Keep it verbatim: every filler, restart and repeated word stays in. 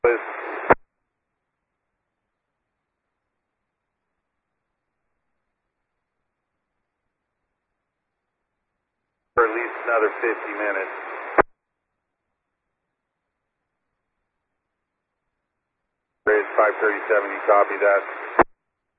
For at least another fifty minutes. Race five thirty-seven, you copy that?